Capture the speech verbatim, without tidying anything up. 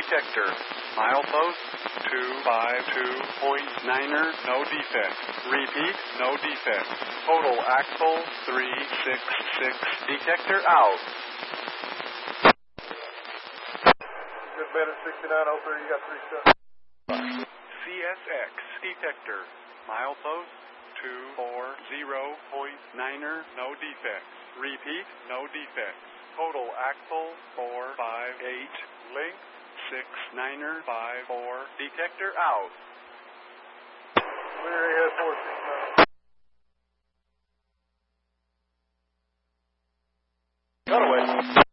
detector. Milepost two five two point niner, no defect. Repeat, no defect. Total axle three six six. Detector out. Good Bennett sixty-nine oh three, you got three steps. C S X detector. Milepost two four zero point niner, no defects. Repeat, no defects. Total axle four five eight. Length six niner five four. Detector out. Clear ahead four six nine. Cutaway.